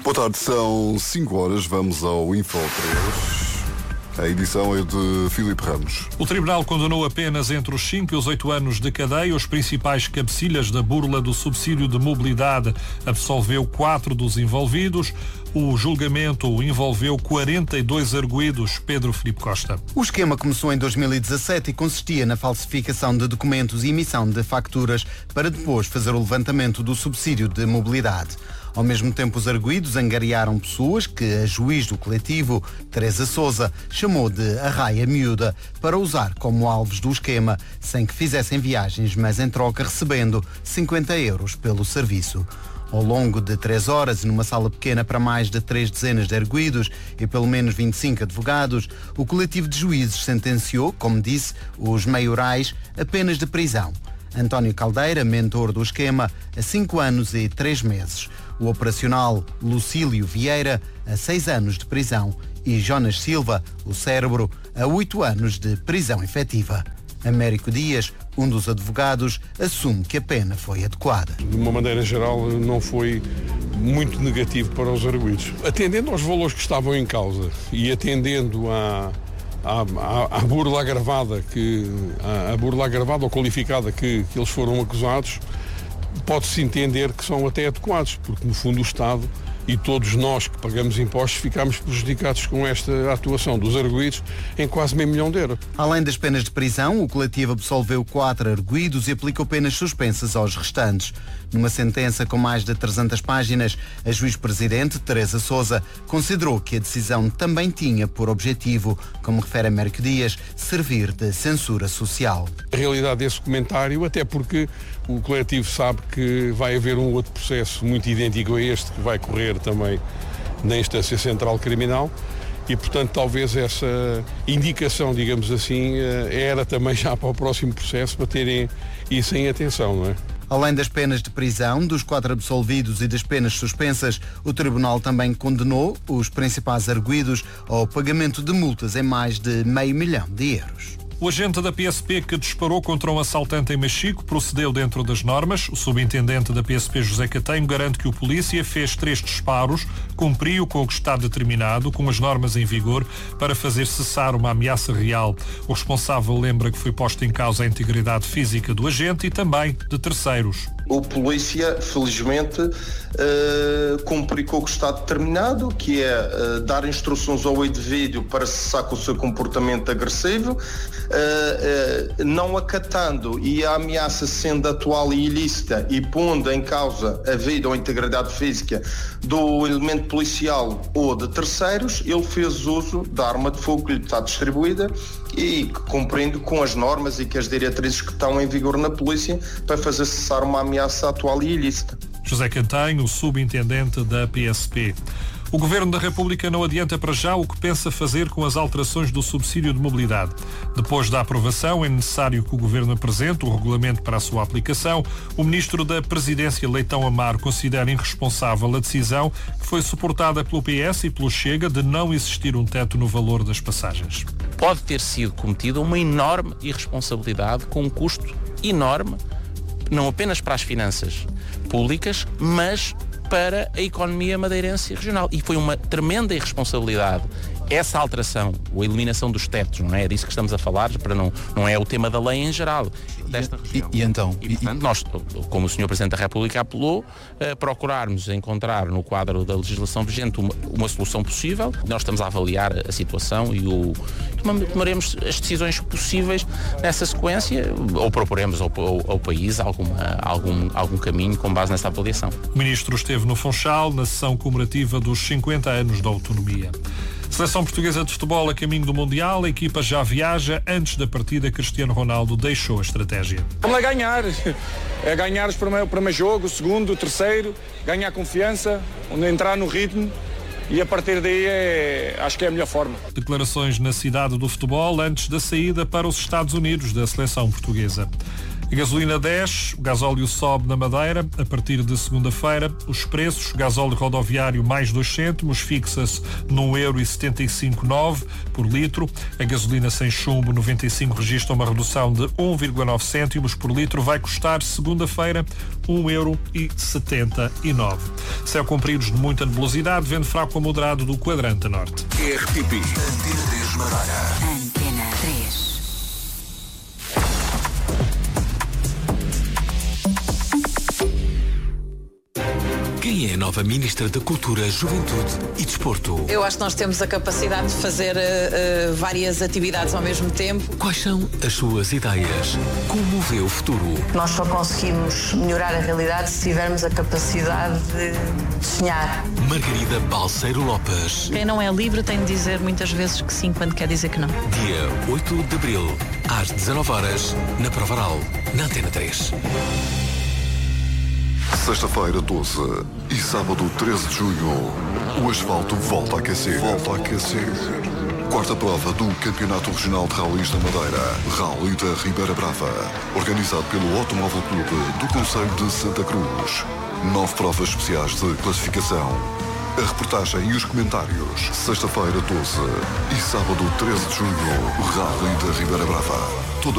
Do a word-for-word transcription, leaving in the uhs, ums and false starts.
Boa tarde, são cinco horas, vamos ao Info três. A edição é de Filipe Ramos. O Tribunal condenou apenas entre os cinco e os oito anos de cadeia os principais cabecilhas da burla do subsídio de mobilidade. Absolveu quatro dos envolvidos. O julgamento envolveu quarenta e dois arguidos. Pedro Filipe Costa. O esquema começou em dois mil e dezassete e consistia na falsificação de documentos e emissão de facturas para depois fazer o levantamento do subsídio de mobilidade. Ao mesmo tempo, os arguidos angariaram pessoas que a juiz do coletivo, Teresa Sousa, chamou de arraia miúda para usar como alvos do esquema, sem que fizessem viagens, mas em troca recebendo cinquenta euros pelo serviço. Ao longo de três horas e numa sala pequena para mais de três dezenas de arguidos e pelo menos vinte e cinco advogados, o coletivo de juízes sentenciou, como disse, os maiorais a penas de prisão. António Caldeira, mentor do esquema, a cinco anos e três meses. O operacional Lucílio Vieira, a seis anos de prisão. E Jonas Silva, o cérebro, a oito anos de prisão efetiva. Américo Dias, um dos advogados, assume que a pena foi adequada. De uma maneira geral, não foi muito negativo para os arguidos. Atendendo aos valores que estavam em causa e atendendo à, à, à, à burla agravada, que, à, à burla agravada ou qualificada que, que eles foram acusados, pode-se entender que são até adequados, porque no fundo o Estado e todos nós que pagamos impostos ficamos prejudicados com esta atuação dos arguidos em quase meio milhão de euros. Além das penas de prisão, o coletivo absolveu quatro arguidos e aplicou penas suspensas aos restantes. Numa sentença com mais de trezentas páginas, a juiz-presidente, Teresa Sousa, considerou que a decisão também tinha por objetivo, como refere Américo Dias, servir de censura social. A realidade desse comentário, até porque o coletivo sabe que vai haver um outro processo muito idêntico a este que vai correr também na instância central criminal e, portanto, talvez essa indicação, digamos assim, era também já para o próximo processo para terem isso em atenção, não é? Além das penas de prisão, dos quatro absolvidos e das penas suspensas, o Tribunal também condenou os principais arguidos ao pagamento de multas em mais de meio milhão de euros. O agente da P S P que disparou contra um assaltante em Machico procedeu dentro das normas. O subintendente da P S P, José Catenho, garante que o polícia fez três disparos, cumpriu com o que está determinado, com as normas em vigor, para fazer cessar uma ameaça real. O responsável lembra que foi posta em causa a integridade física do agente e também de terceiros. O polícia, felizmente, uh, cumpriu com o que está determinado, que é uh, dar instruções ao indivíduo para cessar com o seu comportamento agressivo, uh, uh, não acatando e a ameaça sendo atual e ilícita e pondo em causa a vida ou a integridade física do elemento policial ou de terceiros, ele fez uso da arma de fogo que lhe está distribuída e cumprindo com as normas e com as diretrizes que estão em vigor na polícia para fazer cessar uma ameaça atual e ilícita. José Catenho, o subintendente da P S P. O Governo da República não adianta para já o que pensa fazer com as alterações do subsídio de mobilidade. Depois da aprovação, é necessário que o Governo apresente o regulamento para a sua aplicação. O Ministro da Presidência, Leitão Amaro, considera irresponsável a decisão que foi suportada pelo P S e pelo Chega de não existir um teto no valor das passagens. Pode ter sido cometida uma enorme irresponsabilidade com um custo enorme, não apenas para as finanças públicas, mas para a economia madeirense e regional. E foi uma tremenda irresponsabilidade essa alteração, a eliminação dos tetos, não é? É disso que estamos a falar, para não, não é o tema da lei em geral, desta região. E, e então? E, portanto, nós, como o senhor Presidente da República apelou, uh, procurarmos encontrar no quadro da legislação vigente uma, uma solução possível. Nós estamos a avaliar a situação e o, tomaremos as decisões possíveis nessa sequência, ou proporemos ao, ao, ao país alguma, algum, algum caminho com base nessa avaliação. O Ministro esteve no Funchal, na sessão comemorativa dos cinquenta anos da autonomia. Seleção portuguesa de futebol a caminho do Mundial, a equipa já viaja. Antes da partida, Cristiano Ronaldo deixou a estratégia. Vamos lá ganhar, é ganhar o primeiro, o primeiro jogo, o segundo, o terceiro, ganhar confiança, entrar no ritmo e a partir daí é, acho que é a melhor forma. Declarações na cidade do futebol antes da saída para os Estados Unidos da seleção portuguesa. A gasolina desce, o gasóleo sobe na Madeira. A partir de segunda-feira, os preços: gasóleo rodoviário mais dois cêntimos, fixa-se num euro e setenta e cinco nove por litro. A gasolina sem chumbo noventa e cinco registra uma redução de um vírgula nove cêntimos por litro. Vai custar segunda-feira um euro e setenta e nove. Céu com períodos de muita nebulosidade, vento fraco a moderado do quadrante norte. R T P Antena três Madeira. Antena três. Quem é a nova Ministra da Cultura, Juventude e Desporto? Eu acho que nós temos a capacidade de fazer uh, uh, várias atividades ao mesmo tempo. Quais são as suas ideias? Como vê o futuro? Nós só conseguimos melhorar a realidade se tivermos a capacidade de sonhar. Margarida Balseiro Lopes. Quem não é livre tem de dizer muitas vezes que sim quando quer dizer que não. Dia oito de abril, às dezanove horas, na Provaral, na Antena três. Sexta-feira, doze e sábado, treze de junho, o asfalto volta a aquecer. Volta a aquecer. Quarta prova do Campeonato Regional de Rallys da Madeira, Rally da Ribeira Brava, organizado pelo Automóvel Clube do Concelho de Santa Cruz. Nove provas especiais de classificação. A reportagem e os comentários. Sexta-feira, doze e sábado, treze de junho, Rally da Ribeira Brava.